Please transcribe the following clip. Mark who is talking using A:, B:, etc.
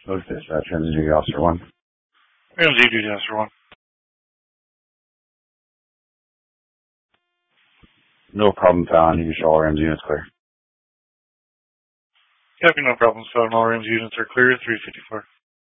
A: Look, dispatch, Ramsey Duty Officer 1.
B: Ramsey Duty Officer 1.
A: No problem found. You can show all Ramsey units clear.
B: Copy, no problems found. All Ramsey units are clear. 354.